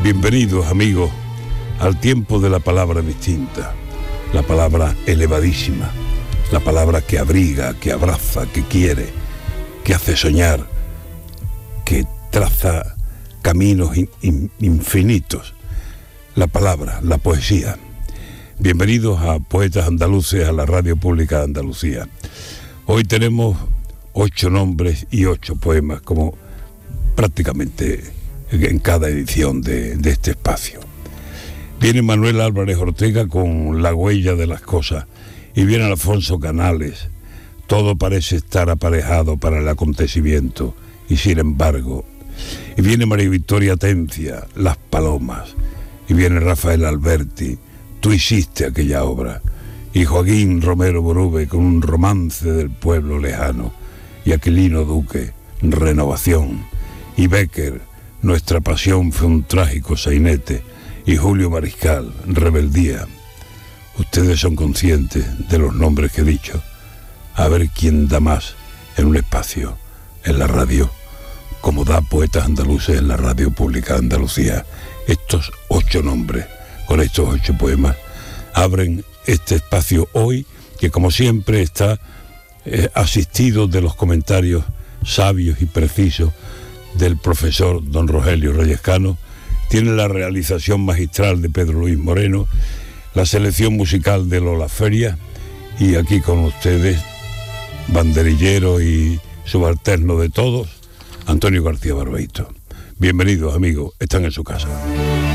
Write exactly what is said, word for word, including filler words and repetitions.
Bienvenidos, amigos, al tiempo de la palabra distinta, la palabra elevadísima, la palabra que abriga, que abraza, que quiere, que hace soñar, que traza caminos in, in, infinitos, la palabra, la poesía. Bienvenidos a Poetas Andaluces, a la Radio Pública de Andalucía. Hoy tenemos ocho nombres y ocho poemas, como prácticamente en cada edición de, de este espacio. Viene Manuel Álvarez Ortega con La huella de las cosas, y viene Alfonso Canales. Todo parece estar aparejado para el acontecimiento, y sin embargo. Y viene María Victoria Tencia, Las palomas. Y viene Rafael Alberti, Tú hiciste aquella obra. Y Joaquín Romero Borube con Un romance del pueblo lejano. Y Aquilino Duque, Renovación. Y Bécquer, Nuestra pasión fue un trágico sainete. Y Julio Mariscal, Rebeldía. Ustedes son conscientes de los nombres que he dicho. A ver quién da más en un espacio, en la radio, como da Poetas Andaluces en la Radio Pública de Andalucía. Estos ocho nombres, con estos ocho poemas, abren este espacio hoy, que como siempre está eh, asistido de los comentarios sabios y precisos del profesor don Rogelio Reyes Cano. Tiene la realización magistral de Pedro Luis Moreno, la selección musical de Lola Feria, y aquí con ustedes, banderillero y subalterno de todos, Antonio García Barbeito. Bienvenidos, amigos, están en su casa.